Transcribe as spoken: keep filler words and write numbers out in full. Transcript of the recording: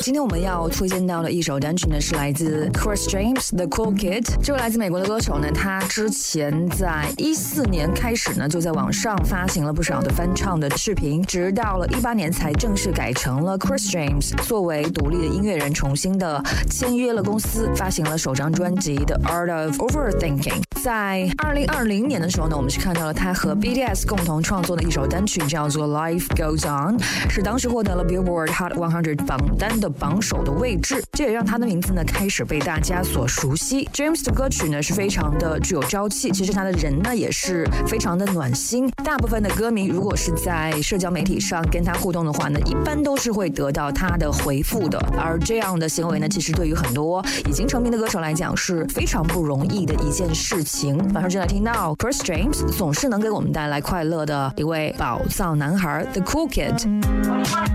今天我们要推荐到的一首单曲呢，是来自 Chris James The Cool Kid。这位来自美国的歌手呢，他之前在一四年开始呢，就在网上发行了不少的翻唱的视频，直到了一八年才正式改成了 Chris James 作为独立的音乐人重新的签约了公司，发行了首张专辑 The Art of Overthinking。在二零二零年的时候呢，我们是看到了他和 B T S 共同创作的一首单曲，叫做 Life Goes On， 是当时获得了 Billboard Hot 百榜单的榜首的位置，这也让他的名字呢开始被大家所熟悉。 James 的歌曲呢是非常的具有朝气，其实他的人呢也是非常的暖心，大部分的歌迷如果是在社交媒体上跟他互动的话呢，一般都是会得到他的回复的，而这样的行为呢，其实对于很多已经成名的歌手来讲是非常不容易的一件事情。马上就来听到 Chris James 总是能给我们带来快乐的一位宝藏男孩 The Cool Kid。